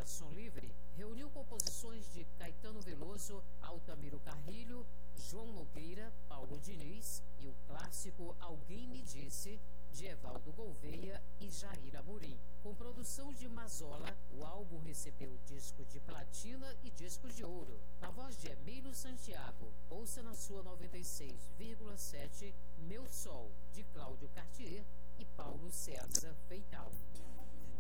Som Livre reuniu composições de Caetano Veloso, Altamiro Carrilho, João Nogueira, Paulo Diniz e o clássico Alguém Me Disse, de Evaldo Gouveia e Jair Amorim. Com produção de Mazola, o álbum recebeu disco de platina e disco de ouro. Na voz de Emílio Santiago, ouça na sua 96,7 Meu Sol, de Cláudio Cartier e Paulo César Feital.